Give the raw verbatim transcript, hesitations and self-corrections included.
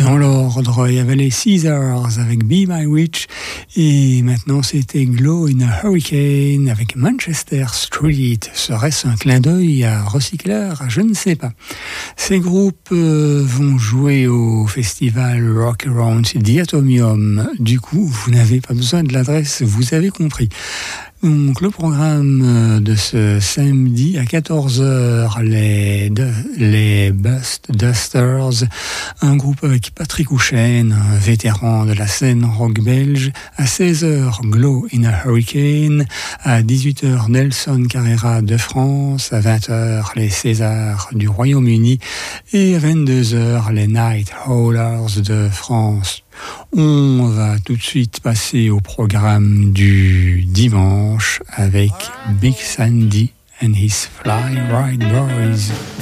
Dans l'ordre, il y avait les Caesars avec Be My Witch, et maintenant c'était Glow in a Hurricane avec Manchester Street. Serait-ce un clin d'œil à Recycler? Je ne sais pas. Ces groupes euh, vont jouer au festival Rock Around the Atomium. Du coup, vous n'avez pas besoin de l'adresse, vous avez compris. Donc le programme de ce samedi à quatorze heures, les, de, les Bust Dusters, un groupe avec Patrick Houchen, un vétéran de la scène rock belge. À seize heures, Glow in a Hurricane. À dix-huit heures, Nelson Carrera de France. À vingt heures, les Césars du Royaume-Uni. Et à vingt-deux heures, les Night Howlers de France. On va tout de suite passer au programme du dimanche avec Big Sandy and his Fly Ride Boys.